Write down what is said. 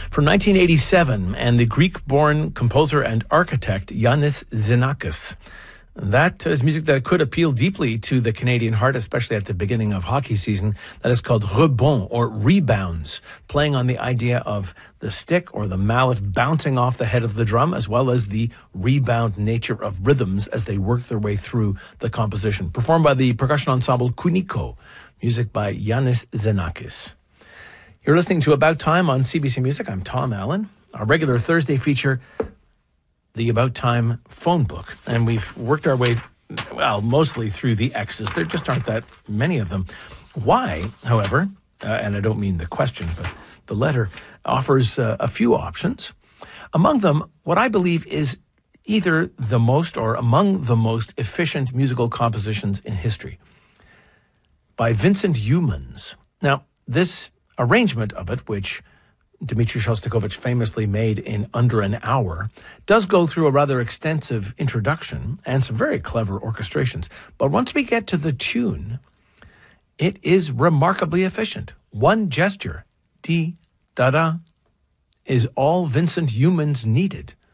from 1987, and the Greek-born composer and architect Yannis Xenakis. That is music that could appeal deeply to the Canadian heart, especially at the beginning of hockey season. That is called rebond, or rebounds, playing on the idea of the stick or the mallet bouncing off the head of the drum, as well as the rebound nature of rhythms as they work their way through the composition. Performed by the percussion ensemble Kuniko, music by Yannis Xenakis. You're listening to About Time on CBC Music. I'm Tom Allen. Our regular Thursday feature, the About Time phone book. And we've worked our way, well, mostly through the X's. There just aren't that many of them. Why, however, and I don't mean the question, but the letter offers a few options. Among them, what I believe is either the most or among the most efficient musical compositions in history, by Vincent Youmans. Now, this arrangement of it, which Dmitri Shostakovich famously made in under an hour, does go through a rather extensive introduction and some very clever orchestrations. But once we get to the tune, it is remarkably efficient. One gesture, di-da-da, is all Vincent Youmans needed